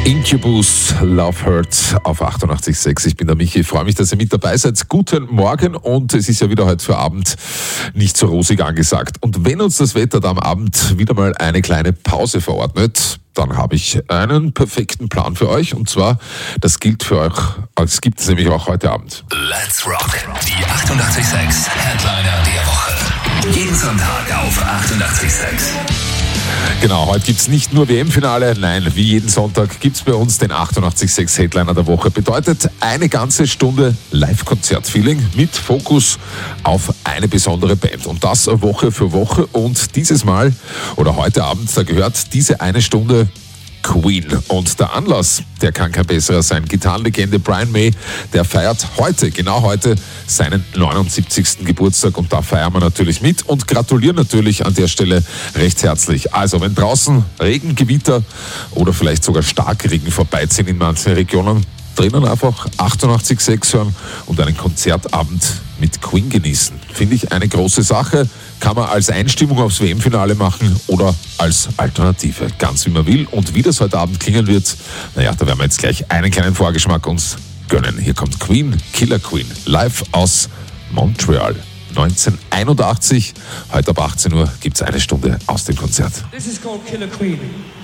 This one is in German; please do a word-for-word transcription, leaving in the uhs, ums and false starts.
Incubus, Love Hurt auf achtundachtzig Komma sechs. Ich bin der Michi, freue mich, dass ihr mit dabei seid. Guten Morgen, und es ist ja wieder heute für Abend nicht so rosig angesagt. Und wenn uns das Wetter da am Abend wieder mal eine kleine Pause verordnet, dann habe ich einen perfekten Plan für euch, und zwar, das gilt für euch, das gibt es nämlich auch heute Abend. Let's rock, die achtundachtzig Komma sechs Headliner der Woche. Jeden Sonntag auf achtundachtzig Komma sechs. Genau, heute gibt es nicht nur W M-Finale, nein, wie jeden Sonntag gibt es bei uns den achtundachtzig Komma sechs Headliner der Woche. Bedeutet eine ganze Stunde Live-Konzert-Feeling mit Fokus auf eine besondere Band. Und das Woche für Woche. Und dieses Mal, oder heute Abend, da gehört diese eine Stunde Queen. Und der Anlass, der kann kein besserer sein. Gitarrenlegende Brian May, der feiert heute, genau heute, seinen neunundsiebzigsten Geburtstag. Und da feiern wir natürlich mit und gratulieren natürlich an der Stelle recht herzlich. Also, wenn draußen Regen, Gewitter oder vielleicht sogar Starkregen vorbeiziehen in manchen Regionen, drinnen einfach achtundachtzig Komma sechs hören und einen Konzertabend mit Queen genießen. Finde ich eine große Sache. Kann man als Einstimmung aufs W M-Finale machen oder als Alternative. Ganz wie man will. Und wie das heute Abend klingen wird, naja, da werden wir jetzt gleich einen kleinen Vorgeschmack uns gönnen. Hier kommt Queen, Killer Queen, live aus Montreal. neunzehnhunderteinundachtzig. Heute ab achtzehn Uhr gibt es eine Stunde aus dem Konzert. This is called Killer Queen.